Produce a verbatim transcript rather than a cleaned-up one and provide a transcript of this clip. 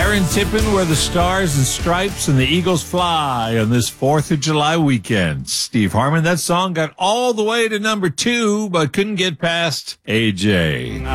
Aaron Tippin, where the stars and stripes and the eagles fly on this fourth of July weekend. Steve Harmon, that song got all the way to number two, but couldn't get past A J.